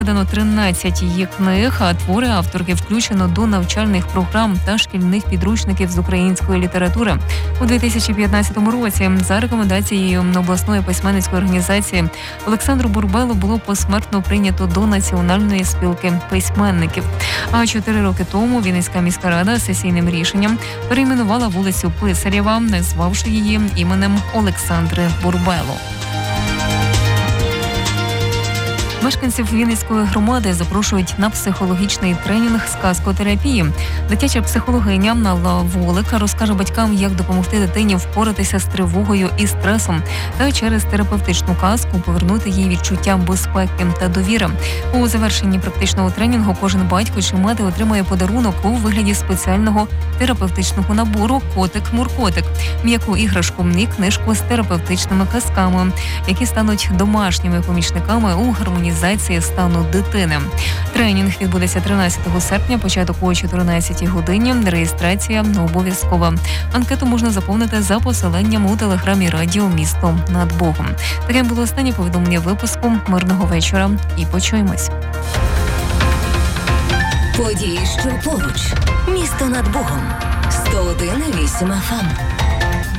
Видано 13 її книг, а твори авторки включено до навчальних програм та шкільних підручників з української літератури. У 2015 році за рекомендацією обласної письменницької організації Олександру Бурбелу було посмертно прийнято до Національної спілки письменників. А 4 роки тому Вінницька міська рада сесійним рішенням перейменувала вулицю Писарєва, назвавши її іменем Олександри Бурбелу. Мешканців Вінницької громади запрошують на психологічний тренінг з казкотерапії. Дитяча психологиня Алла Волик розкаже батькам, як допомогти дитині впоратися з тривогою і стресом та через терапевтичну казку повернути їй відчуття безпеки та довіри. У завершенні практичного тренінгу кожен батько чи мати отримає подарунок у вигляді спеціального терапевтичного набору «Котик-муркотик», м'яку іграшку і книжку з терапевтичними казками, які стануть домашніми помічниками у гармонізації стану дитини. Тренінг відбудеться 13 серпня, початок о 14 годині. Реєстрація обов'язкова. Анкету можна заповнити за посиланням у телеграмі радіо «Місто над Богом». Таке було останнє повідомлення випуску. Мирного вечора і почуємось. Події, що поруч. Місто над Богом. 101,8 FM.